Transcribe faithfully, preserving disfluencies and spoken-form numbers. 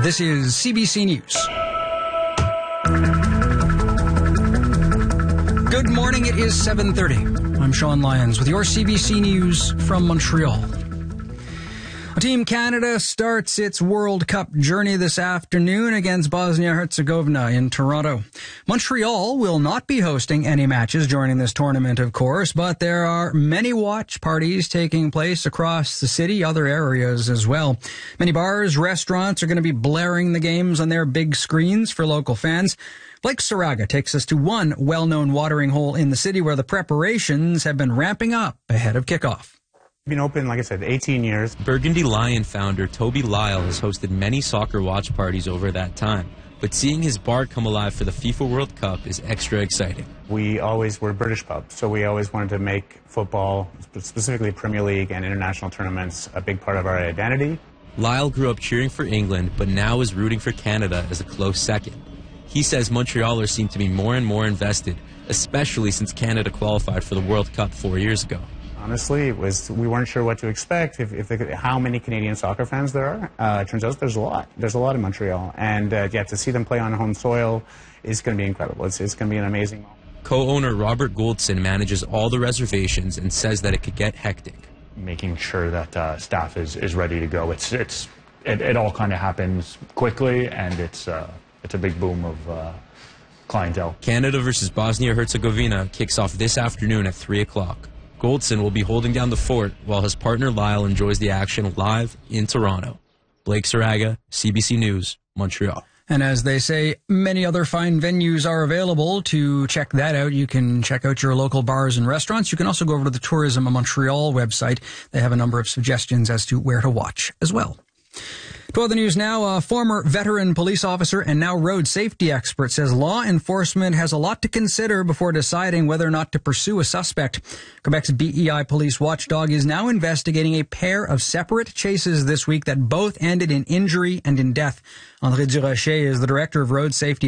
This is C B C News. Good morning. It is seven thirty. I'm Sean Lyons with your C B C News from Montreal. Team Canada starts its World Cup journey this afternoon against Bosnia-Herzegovina in Toronto. Montreal will not be hosting any matches during this tournament, of course, but there are many watch parties taking place across the city, other areas as well. Many bars, restaurants are going to be blaring the games on their big screens for local fans. Blake Saraga takes us to one well-known watering hole in the city where the preparations have been ramping up ahead of kickoff. Been open, like I said, eighteen years. Burgundy Lion founder Toby Lyle has hosted many soccer watch parties over that time, but seeing his bar come alive for the FIFA World Cup is extra exciting. We always were a British pub, so we always wanted to make football, specifically Premier League and international tournaments, a big part of our identity. Lyle grew up cheering for England, but now is rooting for Canada as a close second. He says Montrealers seem to be more and more invested, especially since Canada qualified for the World Cup four years ago. Honestly, it was we weren't sure what to expect, if, if they, how many Canadian soccer fans there are. Uh, it turns out there's a lot. There's a lot in Montreal. And uh, yeah, to see them play on home soil is going to be incredible. It's, it's going to be an amazing moment. Co-owner Robert Goldson manages all the reservations and says that it could get hectic. Making sure that uh, staff is, is ready to go. It's, it's, it, it all kind of happens quickly, and it's, uh, it's a big boom of uh, clientele. Canada versus Bosnia-Herzegovina kicks off this afternoon at three o'clock. Goldson will be holding down the fort while his partner Lyle enjoys the action live in Toronto. Blake Saraga, C B C News, Montreal. And as they say, many other fine venues are available. To check that out, you can check out your local bars and restaurants. You can also go over to the Tourism of Montreal website. They have a number of suggestions as to where to watch as well. To other news now, a former veteran police officer and now road safety expert says law enforcement has a lot to consider before deciding whether or not to pursue a suspect. Quebec's B E I police watchdog is now investigating a pair of separate chases this week that both ended in injury and in death. André Durocher is the director of road safety